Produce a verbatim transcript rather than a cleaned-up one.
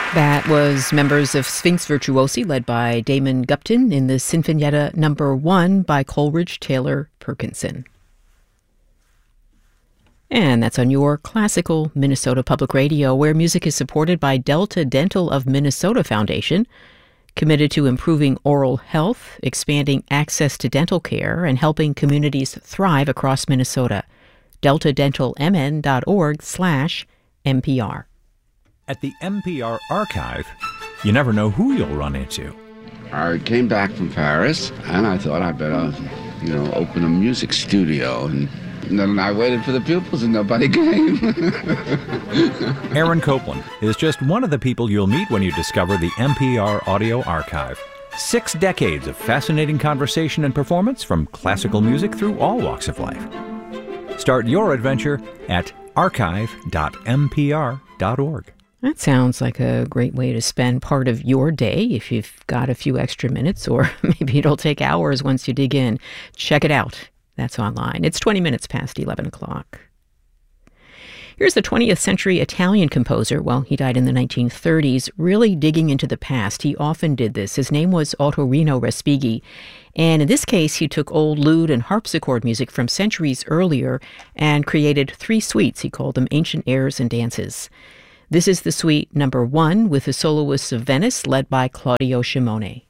That was members of Sphinx Virtuosi led by Damon Gupton in the Sinfonietta Number One by Coleridge Taylor Perkinson. And that's on your classical Minnesota Public Radio, where music is supported by Delta Dental of Minnesota Foundation, committed to improving oral health, expanding access to dental care, and helping communities thrive across Minnesota. delta dental m n dot org slash N P R. At the N P R Archive, you never know who you'll run into. I came back from Paris, and I thought I'd better, you know, open a music studio. And then I waited for the pupils, and nobody came. Aaron Copland is just one of the people you'll meet when you discover the N P R Audio Archive. Six decades of fascinating conversation and performance from classical music through all walks of life. Start your adventure at archive dot n p r dot org. That sounds like a great way to spend part of your day if you've got a few extra minutes, or maybe it'll take hours once you dig in. Check it out. That's online. It's twenty minutes past eleven o'clock. Here's the twentieth century Italian composer. Well, he died in the nineteen thirties, really digging into the past. He often did this. His name was Ottorino Respighi. And in this case, he took old lute and harpsichord music from centuries earlier and created three suites. He called them Ancient Airs and Dances. This is the suite number one with the Soloists of Venice, led by Claudio Shimone.